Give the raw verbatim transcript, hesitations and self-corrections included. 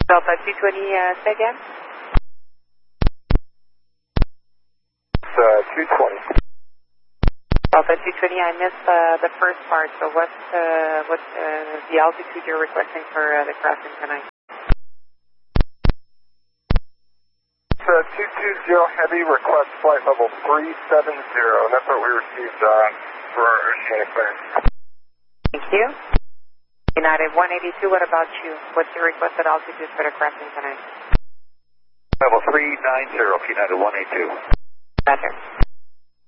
Delta two twenty, uh, say again? It's uh, two twenty. Delta two twenty, I missed uh, the first part, so what's, uh, what's uh, the altitude you're requesting for uh, the crossing tonight? It's uh, two two zero Heavy, request flight level three seven zero, and that's what we received uh, for our Oceanic clearance. Thank you. United one eighty-two, what about you? What's your requested altitude for the crossing tonight? Level three nine zero, United one eighty-two. Roger.